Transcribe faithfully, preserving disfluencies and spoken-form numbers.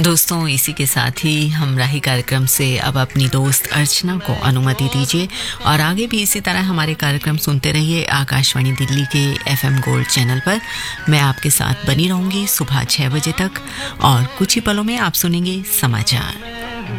दोस्तों, इसी के साथ ही हमराही कार्यक्रम से अब अपनी दोस्त अर्चना को अनुमति दीजिए और आगे भी इसी तरह हमारे कार्यक्रम सुनते रहिए आकाशवाणी दिल्ली के एफएम गोल्ड चैनल पर। मैं आपके साथ बनी रहूंगी सुबह छह बजे तक और कुछ ही पलों में आप सुनेंगे समाचार।